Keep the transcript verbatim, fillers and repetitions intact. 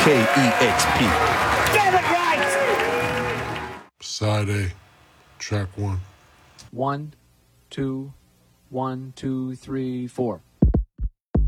K E X P. Get it right! Side A, track one. One, two, one, two, three, four.